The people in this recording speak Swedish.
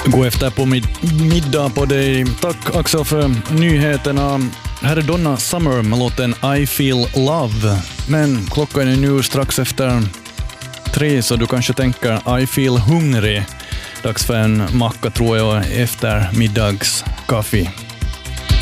Gå efter på middag på dig. Tack också för nyheterna. Här är Donna Summer med låten I Feel Love. Men klockan är nu strax efter 3 så du kanske tänker I feel hungry. Dags för en macka tror jag efter middagskaffe.